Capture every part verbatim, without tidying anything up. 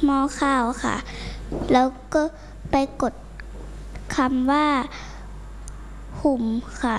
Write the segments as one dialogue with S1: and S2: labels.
S1: หม้อข้าวค่ะแล้วก็ไปกดคำว่าหุ่มค่ะ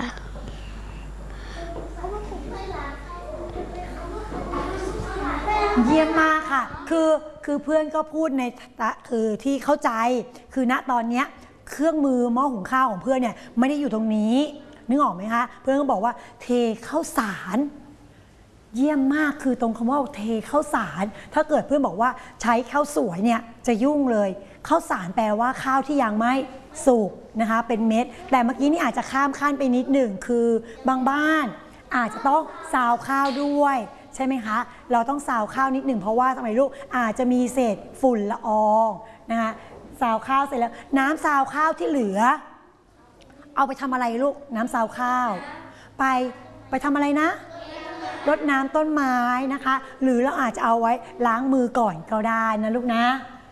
S2: เยี่ยมมากค่ะคือคือเพื่อนก็พูดในคือที่เข้าใจคือณตอนนี้เครื่องมือหม้อหุงข้าวของเพื่อนเนี่ยไม่ได้อยู่ตรงนี้นึกออกไหมคะเพื่อนก็บอกว่าเทข้าวสารเยี่ยมมากคือตรงคำว่าเทข้าวสารถ้าเกิดเพื่อนบอกว่าใช้ข้าวสวยเนี่ยจะยุ่งเลยข้าวสารแปลว่าข้าวที่ยังไม่สุกนะคะเป็นเม็ดแต่เมื่อกี้นี่อาจจะข้ามขั้นไปนิดหนึ่งคือบางบ้านอาจจะต้องซาวข้าวด้วยใช่ไหมคะเราต้องซาวข้าวนิดหนึ่งเพราะว่าทำไมลูกอาจจะมีเศษฝุ่นละอองนะคะซาวข้าวเสร็จแล้วน้ำซาวข้าวที่เหลือเอาไปทำอะไรลูกน้ำซาวข้าวไปไปทำอะไรนะรดน้ำต้นไม้นะคะหรือเราอาจจะเอาไว้ล้างมือก่อนก็ได้นะลูกนะ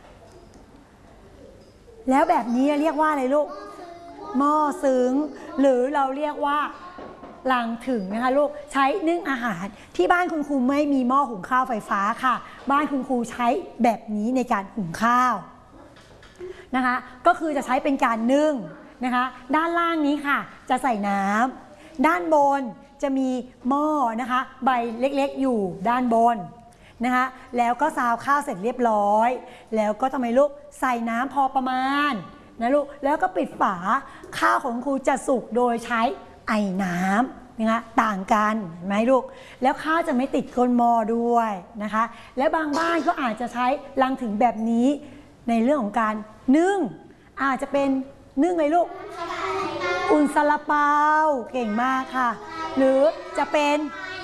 S2: แล้วแบบนี้เรียกว่าอะไรลูกหม้อซึ้งหรือเราเรียกว่าลังถึงนะคะลูกใช้นึ่งอาหารที่บ้านคุณครูไม่มีหม้อหุงข้าวไฟฟ้าค่ะบ้านคุณครูใช้แบบนี้ในการหุงข้าวนะคะก็คือจะใช้เป็นการนึ่งนะคะด้านล่างนี้ค่ะจะใส่น้ำด้านบนจะมีหม้อนะคะใบเล็กๆอยู่ด้านบนนะคะแล้วก็ซาวข้าวเสร็จเรียบร้อยแล้วก็ทำไมลูกใส่น้ำพอประมาณนะลูกแล้วก็ปิดฝาข้าวของครูจะสุกโดยใช้ไอ้น้ำนะคะต่างกันเห็นไหมลูกแล้วข้าวจะไม่ติดก้นหม้อด้วยนะคะและบางบ้านก็อาจจะใช้ลังถึงแบบนี้ในเรื่องของการนึ่งอาจจะเป็นนึ่งไงลูกอุ่นซาลาเปาเก่งมากค่ะหรือจะเป็น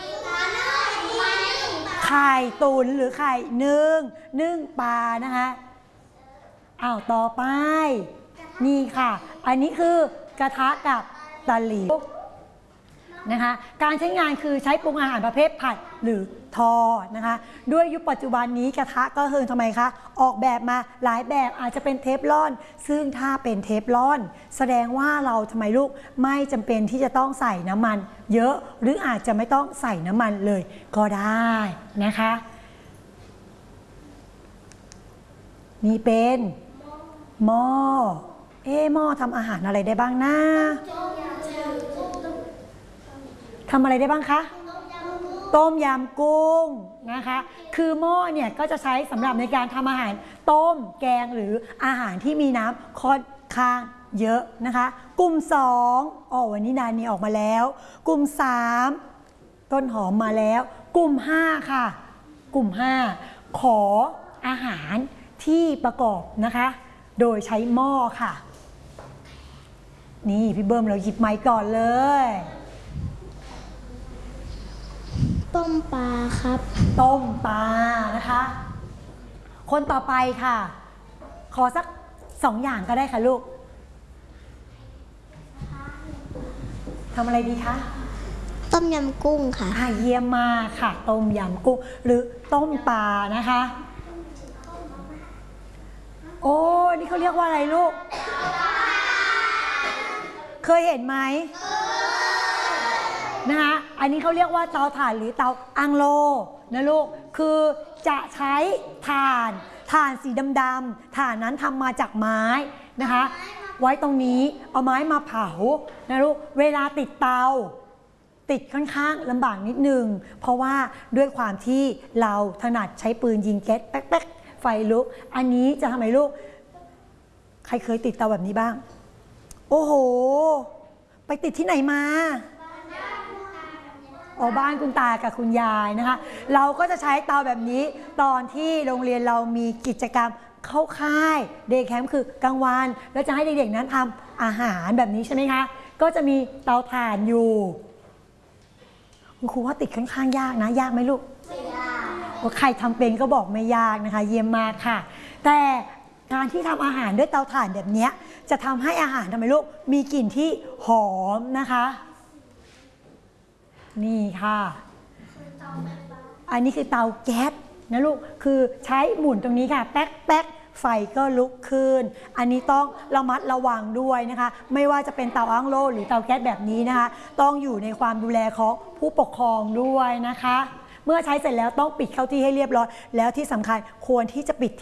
S2: ไข่ตุ๋นหรือไข่นึ่งนึ่งปลานะคะอ้าวต่อไปนี่ค่ะอันนี้คือกระทะกับตะหลิวนะคะการใช้งานคือใช้ปรุงอาหารประเภทผัดหรือทอดนะคะด้วยยุคปัจจุบันนี้กระทะก็คือทำไมคะออกแบบมาหลายแบบอาจจะเป็นเทฟลอนซึ่งถ้าเป็นเทฟลอนแสดงว่าเราทำไมลูกไม่จำเป็นที่จะต้องใส่น้ำมันเยอะหรืออาจจะไม่ต้องใส่น้ำมันเลยก็ได้นะคะนี่เป็นหม้อเอ๊ะหม้อทำอาหารอะไรได้บ้างนะทำอะไรได้บ้างคะต้มยำกุ้งนะคะคือหม้อเนี่ยก็จะใช้สำหรับในการทำอาหารต้มแกงหรืออาหารที่มีน้ำค่อนข้างเยอะนะคะกลุ่มสองอ๋อวันนี้นานีออกมาแล้วกลุ่มสามต้นหอมมาแล้วกลุ่มห้าค่ะกลุ่มห้าขออาหารที่ประกอบนะคะโดยใช้หม้อค่ะนี่พี่เบิ้มเราหยิบไม้ก่อนเลย
S1: ต้มปลาครับ
S2: ต้มปลานะคะคนต่อไปค่ะขอสักสองอย่างก็ได้ค่ะลูกทำอะไรดีคะ
S1: ต้มยำกุ้งค่ะ
S2: อ่ะเยี่ยมมากค่ะต้มยำกุ้งหรือต้มปลานะคะโอ้นี่เขาเรียกว่าอะไรลูกเคยเห็นไหมนะคะอันนี้เขาเรียกว่าเตาถ่านหรือเตาอังโลนะลูกคือจะใช้ถ่านถ่านสีดำๆถ่านนั้นทำมาจากไม้นะคะไว้ตรงนี้เอาไม้มาเผานะลูกเวลาติดเตาติดค่อนข้างลำบากนิดนึงเพราะว่าด้วยความที่เราถนัดใช้ปืนยิงแก๊สแป๊กๆไฟลุกอันนี้จะทำไมลูกใครเคยติดเตาแบบนี้บ้างโอ้โหไปติดที่ไหนมาอ๋อบ้านคุณตากับคุณยายนะคะเราก็จะใช้เตาแบบนี้ตอนที่โรงเรียนเรามีกิจกรรมเข้าค่ายเดย์แคมป์คือกลางวันแล้วจะให้เด็กๆนั้นทำอาหารแบบนี้ใช่ไหมคะก็จะมีเตาถ่านอยู่คุณครูว่าติดค่อนข้างยากนะยากไหมลูกไม่ยากว่าใครทำเป็นก็บอกไม่ยากนะคะเยี่ยมมากค่ะแต่การที่ทำอาหารด้วยเตาถ่านแบบนี้จะทำให้อาหารทำไมลูกมีกลิ่นที่หอมนะคะนี่ค่ะอันนี้คือเตาแก๊สนะลูกคือใช้หมุนตรงนี้ค่ะแป๊กแป๊กไฟก็ลุกขึ้นอันนี้ต้องระมัดระวังด้วยนะคะไม่ว่าจะเป็นเตาอั้งโล่หรือเตาแก๊สแบบนี้นะคะต้องอยู่ในความดูแลของผู้ปกครองด้วยนะคะเมื่อใช้เสร็จแล้วต้องปิดเข้าที่ให้เรียบร้อยแล้วที่สำคัญควรที่จะปิด